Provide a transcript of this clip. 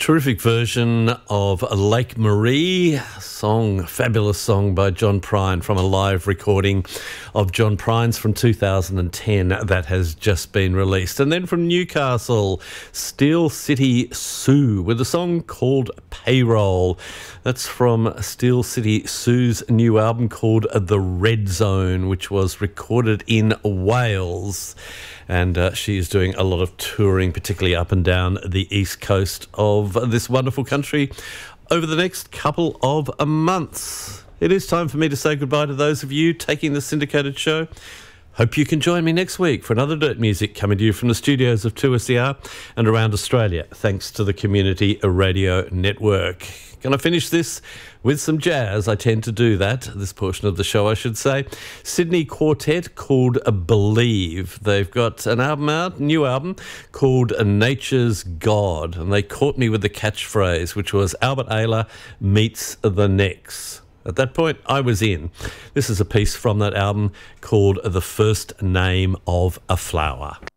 Terrific version of Lake Marie song, fabulous song by John Prine from a live recording of John Prine's from 2010 that has just been released. And then from Newcastle, Steel City Sue with a song called Payroll. That's from Steel City Sue's new album called The Red Zone, which was recorded in Wales. And she is doing a lot of touring, particularly up and down the east coast of this wonderful country over the next couple of months. It is time for me to say goodbye to those of you taking the syndicated show. Hope you can join me next week for another Dirt Music coming to you from the studios of 2SER and around Australia, thanks to the Community Radio Network. Can I finish this with some jazz? I tend to do that, this portion of the show, I should say. Sydney quartet called Believe. They've got an album out, new album, called Nature's God, and they caught me with the catchphrase, which was Albert Ayler meets the Necks. At that point, I was in. This is a piece from that album called The First Name of a Flower.